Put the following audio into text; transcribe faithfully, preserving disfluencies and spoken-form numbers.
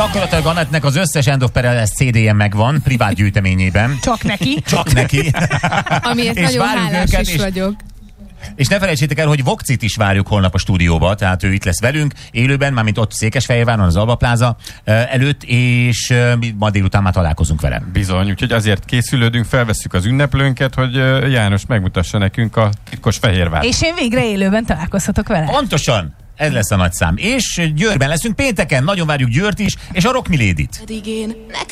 Gyakorlatilag Annettnek az összes End of Perez cé dé-je megvan, privát gyűjteményében. Csak neki. Csak neki. Amiért És nagyon várjuk hálás őket, is és- vagyok. És ne felejtsétek el, hogy Vokcit is várjuk holnap a stúdióba, tehát ő itt lesz velünk, élőben, mármint ott Székesfehérváron, az Alba Pláza előtt, és mi ma délután már találkozunk vele. Bizony, úgyhogy azért készülődünk, felvesszük az ünneplőnket, hogy ö, János megmutassa nekünk a titkos Fehérvár. És én végre élőben találkozhatok vele. Pontosan! Ez lesz a nagy szám. És Győrben leszünk pénteken, nagyon várjuk Győrt is, és a Rock Milédit.